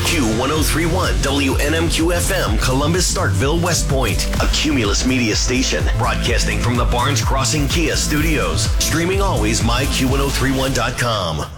Q1031 WNMQ FM, Columbus, Starkville, West Point. A Cumulus Media station, broadcasting from the Barnes Crossing Kia studios. Streaming always, myQ1031.com.